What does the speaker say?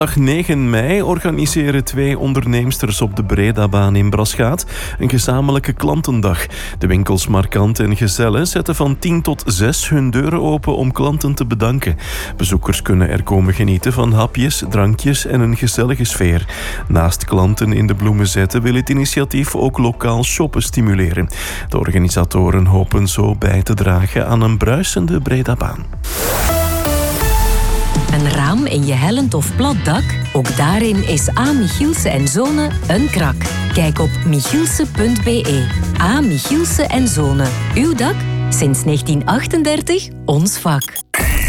Dag 9 mei organiseren 2 onderneemsters op de Bredabaan in Braschaat een gezamenlijke klantendag. De winkels Markant en Gezelle zetten van 10 tot 6 hun deuren open om klanten te bedanken. Bezoekers kunnen er komen genieten van hapjes, drankjes en een gezellige sfeer. Naast klanten in de bloemen zetten wil het initiatief ook lokaal shoppen stimuleren. De organisatoren hopen zo bij te dragen aan een bruisende Bredabaan. Een raam in je hellend of plat dak? Ook daarin is A. Michielsen en Zonen een krak. Kijk op michielsen.be. A. Michielsen en Zonen. Uw dak? Sinds 1938 ons vak.